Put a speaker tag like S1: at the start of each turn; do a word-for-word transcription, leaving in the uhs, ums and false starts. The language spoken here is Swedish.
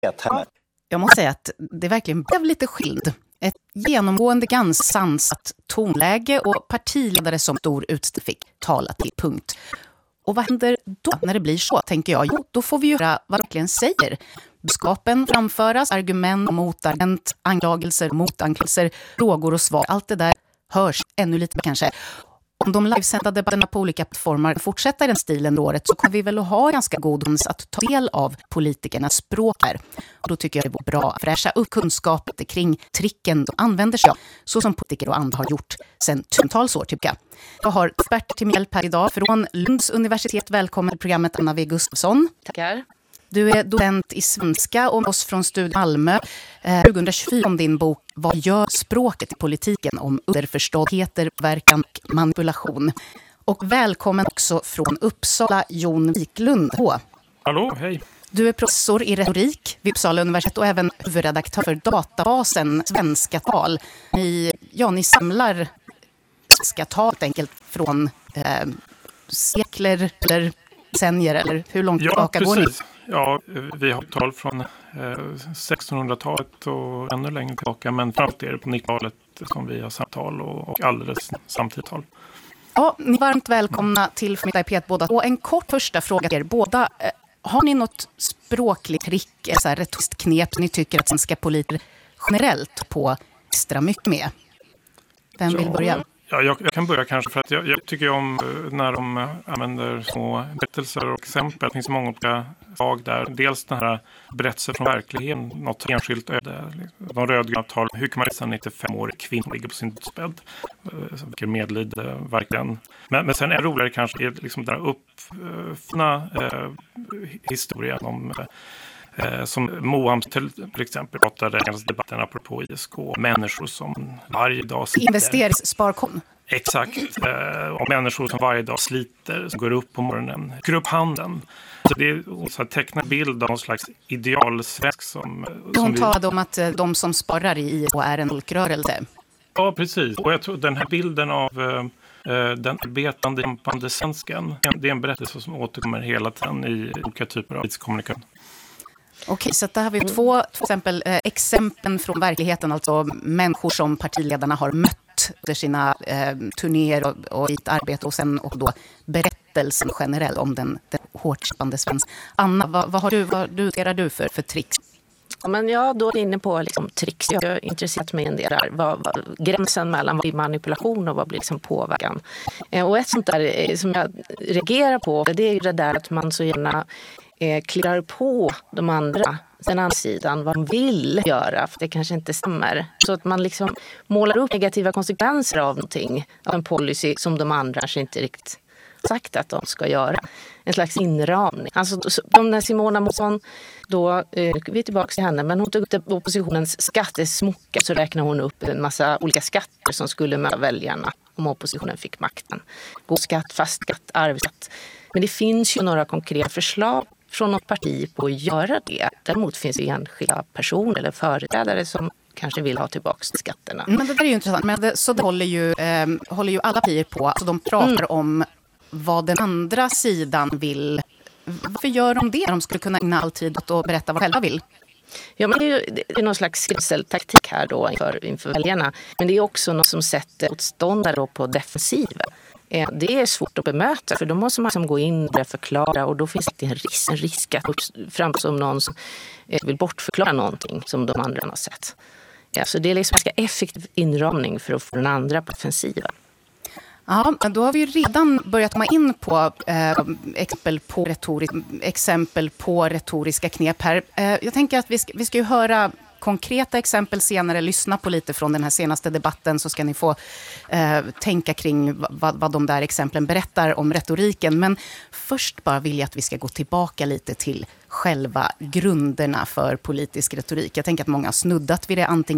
S1: Jag måste säga att det verkligen blev lite skild. Ett genomgående ganska sansat tonläge och partiledare som stor utsträckning fick tala till punkt. Och vad händer då när det blir så, tänker jag? Jo, då får vi göra vad verkligen säger. Budskapen framföras, argument och motargument, anklagelser, motanklagelser, frågor och svar. Allt det där hörs ännu lite kanske. Om de livesända debatterna på olika plattformar fortsätter den stilen under året så kommer vi väl att ha ganska god chans att ta del av politikernas språk här. Och då tycker jag det vore bra att fräscha upp kunskapet kring tricken de använder sig av, så som politiker och andra har gjort sedan tusentals år tycker jag. Jag har expert till min hjälp här idag från Lunds universitet. Välkommen till programmet Anna W. Gustafsson.
S2: Tackar.
S1: Du är docent i svenska och oss från Studion Malmö. Eh, tjugohundratjugofyra om din bok Vad gör språket i politiken? Om underförståddheter, verkan och manipulation. Och välkommen också från Uppsala, Jon Wiklund. H.
S3: Hallå, hej.
S1: Du är professor i retorik vid Uppsala universitet och även huvudredaktör för databasen Svenska tal. Ni, ja, ni samlar svenska tal helt enkelt från eh, sekler eller decennier, eller hur långt tillbaka
S3: ja,
S1: går ni?
S3: Ja, vi har tal från eh, sextonhundratalet och ännu längre tillbaka, men framförallt är det på nittiotalet som vi har samtal och, och alldeles samtidigt tal.
S1: Ja, ni är varmt välkomna till Förmiddag i P ett båda. Och en kort första fråga till er båda. Har ni något språkligt trick, så här retoriskt knep ni tycker att svenska politiker generellt på extra mycket med? Vem vill
S3: ja,
S1: börja?
S3: Ja, jag, jag kan börja kanske för att jag, jag tycker om när de använder små berättelser och exempel. Det finns många olika slag där. Dels den här berättelsen från verkligheten, något enskilt öde. De rödgröna tal, hur kan man visa en nittiofem-årig kvinna ligger på sin dödsbädd? Vilken medlid, verkligen. Men, men sen är det roligare kanske är liksom den här uppfna eh, historien om... Eh, som Moam till, till exempel pratade i debatten apropå I S K. Människor som varje dag sliter.
S1: Investeringssparkon.
S3: Exakt. Eh, och människor som varje dag sliter, som går upp på morgonen, går upp handen. Så det är så att teckna bild av någon slags idealsvensk som...
S1: Hon
S3: som
S1: talade vi... om att de som sparar i I S K är en folkrörelse.
S3: Ja, precis. Och jag tror den här bilden av... Eh, den arbetande, kämpande svensken, det är en berättelse som återkommer hela tiden i olika typer av kommunikation.
S1: Okej, så där har vi två till exempel, eh, exempel från verkligheten, alltså människor som partiledarna har mött under sina eh, turnéer och, och sitt arbete och sen och då berättelsen generellt om den, den hårt kämpande svensken. Anna, vad, vad har du, vad du, du för, för tricks?
S2: Ja, men jag då är inne på liksom tricks. Jag har intresserat mig en del där. Vad, vad, gränsen mellan vad blir manipulation och vad blir liksom påverkan. Eh, och ett sånt där eh, som jag reagerar på, det är ju det där att man så gärna eh, klirrar på de andra, den andra sidan, vad de vill göra, för det kanske inte stämmer. Så att man liksom målar upp negativa konsekvenser av någonting, av en policy som de andra kanske inte riktigt sagt att de ska göra. En slags inramning. Alltså, om när Simona Månsson, då eh, vi är tillbaka till henne, men hon tog upp oppositionens skattesmocka, så räknar hon upp en massa olika skatter som skulle möta väljarna om oppositionen fick makten. Gåskatt, fastskatt, arvsskatt. Men det finns ju några konkreta förslag från något parti på att göra det. Däremot finns det enskilda personer eller företrädare som kanske vill ha tillbaka skatterna.
S1: Men det där är ju intressant. Men det, så det håller ju, eh, håller ju alla partier på. Alltså de pratar mm. om vad den andra sidan vill. Varför gör de det? De skulle kunna ägna all tid åt att berätta vad de själva vill.
S2: Ja, men det är ju det är någon slags skrämseltaktik här då inför, inför väljarna. Men det är också något som sätter motståndare då på defensiven. Det är svårt att bemöta, för då måste man liksom gå in och förklara, och då finns det en risk, en risk att framstå som någon som vill bortförklara någonting som de andra har sett. Ja, så det är liksom en ganska effektiv inramning för att få den andra på offensiven.
S1: Ja, då har vi ju redan börjat komma in på, eh, exempel, på retoris- exempel på retoriska knep här. Eh, jag tänker att vi ska, vi ska ju höra konkreta exempel senare, lyssna på lite från den här senaste debatten, så ska ni få eh, tänka kring vad, vad de där exemplen berättar om retoriken. Men först bara vill jag att vi ska gå tillbaka lite till själva grunderna för politisk retorik. Jag tänker att många har snuddat vid det, antingen